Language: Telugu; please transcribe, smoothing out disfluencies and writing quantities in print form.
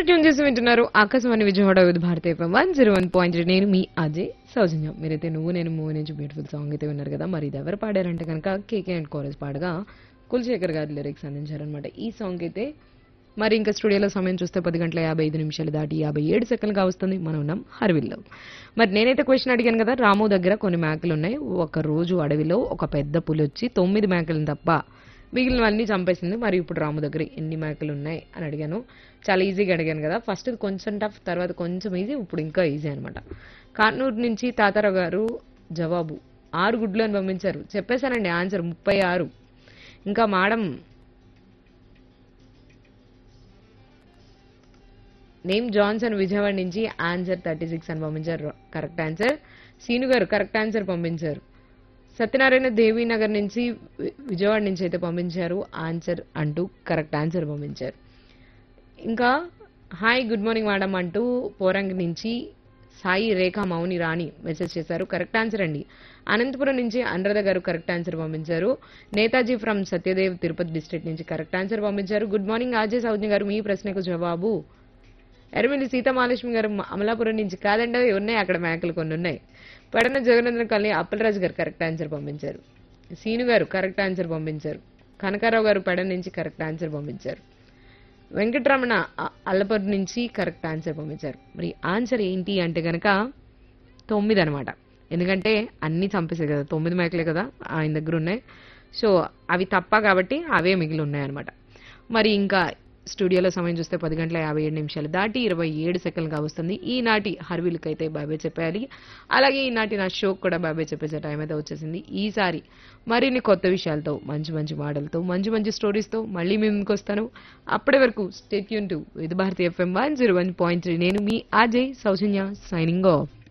ట్యూన్ చేసి వింటున్నారు ఆకాశవాణి విజయవాడ విత్ భారతి ఎఫ్ఎం 101.3. నేను మీ అజయ్ సౌజన్య. మీరైతే నువ్వు నేను మూవీ నుంచి బ్యూటిఫుల్ సాంగ్ అయితే విన్నారు కదా. మరి ఇది ఎవరు పాడారంటే కనుక కేకే అండ్ కోరస్ పాడగా కులశేఖర్ గారి లిరిక్స్ అందించారనమాట ఈ సాంగ్ అయితే. మరి ఇంకా స్టూడియోలో సమయం చూస్తే 10:55 దాటి 57 సెకండ్లుగా వస్తుంది. మనం ఉన్నాం హర్విల్లో. మరి నేనైతే క్వశ్చన్ అడిగాను కదా, రాము దగ్గర కొన్ని మేకలు ఉన్నాయి. ఒక రోజు అడవిలో ఒక పెద్ద పులి వచ్చి 9 మేకలను తప్ప మిగిలినవన్నీ చంపేసింది. మరి ఇప్పుడు రాము దగ్గర ఎన్ని మేకలు ఉన్నాయి అని అడిగాను. చాలా ఈజీగా అడిగాను కదా. ఫస్ట్ కొంచెం టఫ్, తర్వాత కొంచెం ఈజీ, ఇప్పుడు ఇంకా ఈజీ అనమాట. కానూరు నుంచి తాతారావు గారు జవాబు 6 గుడ్లు అని పంపించారు. చెప్పేశానండి ఆన్సర్ 36. ఇంకా మేడం నేమ్ జాన్సన్ విజయవాడ నుంచి ఆన్సర్ 36 అని పంపించారు. Correct answer. సీను గారు కరెక్ట్ ఆన్సర్ పంపించారు. సత్యనారాయణ దేవీనగర్ నుంచి విజయవాడ నుంచి అయితే పంపించారు ఆన్సర్ అంటూ కరెక్ట్ ఆన్సర్ పంపించారు. ఇంకా హాయ్ గుడ్ మార్నింగ్ మేడం అంటూ పోరంగి నుంచి సాయి రేఖ మౌని రాణి మెసేజ్ చేశారు. కరెక్ట్ ఆన్సర్ అండి. అనంతపురం నుంచి అనురాధ గారు కరెక్ట్ ఆన్సర్ పంపించారు. నేతాజీ ఫ్రమ్ సత్యదేవ్ తిరుపతి డిస్ట్రిక్ట్ నుంచి కరెక్ట్ ఆన్సర్ పంపించారు. గుడ్ మార్నింగ్ అజయ్ సౌజ్ఞ గారు, మీ ప్రశ్నకు జవాబు ఎర్రమిల్లి సీతామహాలక్ష్మి గారు అమలాపురం నుంచి. కాదండి ఉన్నాయి అక్కడ మేకలు కొన్ని ఉన్నాయి. పెడన జగనందన కాలనీ అప్పలరాజు గారు కరెక్ట్ ఆన్సర్ పంపించారు. సీను గారు కరెక్ట్ ఆన్సర్ పంపించారు. కనకారావు గారు పెడన నుంచి కరెక్ట్ ఆన్సర్ పంపించారు. వెంకటరమణ అల్లపూర్ నుంచి కరెక్ట్ ఆన్సర్ పంపించారు. మరి ఆన్సర్ ఏంటి అంటే గనక 9 అనమాట. ఎందుకంటే అన్ని చంపేసాయి కదా, 9 మేకలే కదా ఆయన దగ్గర ఉన్నాయి. సో అవి తప్ప కాబట్టి అవే మిగిలి ఉన్నాయి అనమాట. మరి ఇంకా స్టూడియోలో సమయం చూస్తే 10:57 దాటి 27 సెకండ్లుగా వస్తుంది. ఈనాటి హర్విల్కి అయితే బాబాయ్ చెప్పేయాలి. అలాగే ఈనాటి నా షోకి కూడా బాబాయ్ చెప్పేసే టైం అయితే వచ్చేసింది. ఈసారి మరిన్ని కొత్త విషయాలతో, మంచి మంచి మాటలతో, మంచి మంచి స్టోరీస్తో మళ్ళీ మేము ముందుకు వస్తాను. అప్పటి వరకు stay tune to with Bharati FM 101.3. నేను మీ అజయ్ సౌజన్య సైనింగ్ ఆఫ్.